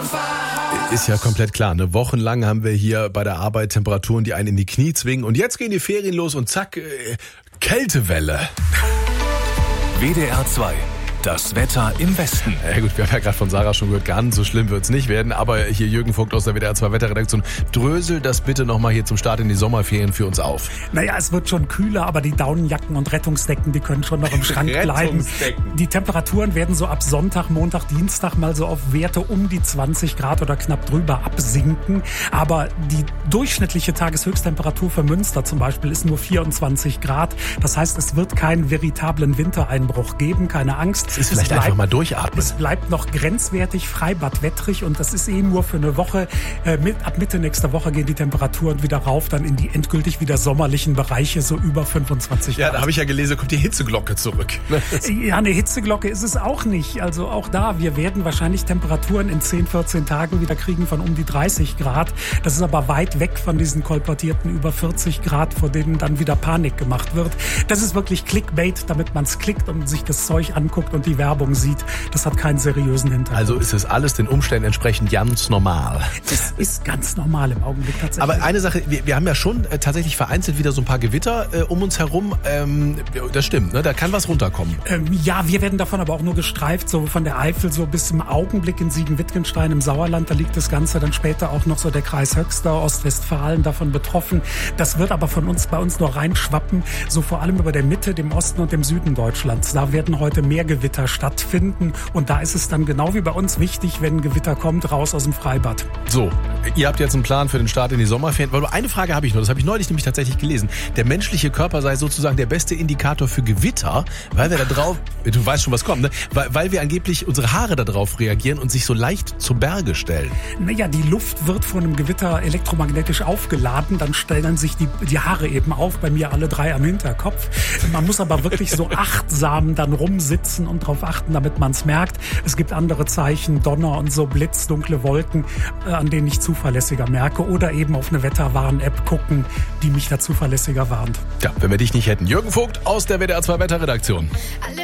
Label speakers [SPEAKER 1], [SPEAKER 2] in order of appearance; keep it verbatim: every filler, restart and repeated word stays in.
[SPEAKER 1] Ist ja komplett klar, ne? Wochenlang haben wir hier bei der Arbeit Temperaturen, die einen in die Knie zwingen. Und jetzt gehen die Ferien los und zack, äh, Kältewelle.
[SPEAKER 2] W D R zwei. Das Wetter im Westen.
[SPEAKER 1] Ja gut, wir haben ja gerade von Sarah schon gehört, ganz so schlimm wird es nicht werden. Aber hier Jürgen Vogt aus der W D R zwei Wetterredaktion, drösel das bitte nochmal hier zum Start in die Sommerferien für uns auf.
[SPEAKER 3] Naja, es wird schon kühler, aber die Daunenjacken und Rettungsdecken, die können schon noch im Schrank bleiben. Die Temperaturen werden so ab Sonntag, Montag, Dienstag mal so auf Werte um die zwanzig Grad oder knapp drüber absinken. Aber die durchschnittliche Tageshöchsttemperatur für Münster zum Beispiel ist nur vierundzwanzig Grad. Das heißt, es wird keinen veritablen Wintereinbruch geben, keine Angst.
[SPEAKER 1] Es ist vielleicht bleibt, einfach mal durchatmen.
[SPEAKER 3] Es bleibt noch grenzwertig, Freibad wettrig und das ist eh nur für eine Woche. Äh, mit, ab Mitte nächster Woche gehen die Temperaturen wieder rauf, dann in die endgültig wieder sommerlichen Bereiche, so über fünfundzwanzig Grad.
[SPEAKER 1] Ja, da habe ich ja gelesen, kommt die Hitzeglocke zurück.
[SPEAKER 3] Ja, eine Hitzeglocke ist es auch nicht. Also auch da, wir werden wahrscheinlich Temperaturen in zehn, vierzehn Tagen wieder kriegen von um die dreißig Grad. Das ist aber weit weg von diesen kolportierten über vierzig Grad, vor denen dann wieder Panik gemacht wird. Das ist wirklich Clickbait, damit man es klickt und sich das Zeug anguckt und die Werbung sieht. Das hat keinen seriösen Hintergrund.
[SPEAKER 1] Also ist es alles den Umständen entsprechend ganz normal.
[SPEAKER 3] Es ist ganz normal im Augenblick tatsächlich.
[SPEAKER 1] Aber eine Sache, wir, wir haben ja schon äh, tatsächlich vereinzelt wieder so ein paar Gewitter äh, um uns herum. Ähm, das stimmt, ne? Da kann was runterkommen.
[SPEAKER 3] Ähm, ja, wir werden davon aber auch nur gestreift, so von der Eifel so bis im Augenblick in Siegen-Wittgenstein im Sauerland. Da liegt das Ganze dann später auch noch so der Kreis Höxter, Ostwestfalen davon betroffen. Das wird aber von uns bei uns nur reinschwappen, so vor allem über der Mitte, dem Osten und dem Süden Deutschlands. Da werden heute mehr Gewitter stattfinden und da ist es dann genau wie bei uns wichtig, wenn ein Gewitter kommt, raus aus dem Freibad.
[SPEAKER 1] So, ihr habt jetzt einen Plan für den Start in die Sommerferien. Eine Frage habe ich noch, das habe ich neulich nämlich tatsächlich gelesen. Der menschliche Körper sei sozusagen der beste Indikator für Gewitter, weil wir da drauf, du weißt schon, was kommt, ne? Weil, weil wir angeblich unsere Haare da drauf reagieren und sich so leicht zu Berge stellen.
[SPEAKER 3] Naja, die Luft wird von einem Gewitter elektromagnetisch aufgeladen, dann stellen sich die, die Haare eben auf, bei mir alle drei am Hinterkopf. Man muss aber wirklich so achtsam dann rumsitzen und darauf achten, damit man es merkt. Es gibt andere Zeichen, Donner und so, Blitz, dunkle Wolken, äh, an denen ich zuverlässiger merke. Oder eben auf eine Wetterwarn-App gucken, die mich da zuverlässiger warnt.
[SPEAKER 1] Ja, wenn wir dich nicht hätten. Jürgen Vogt aus der W D R zwei Wetterredaktion.
[SPEAKER 4] Alle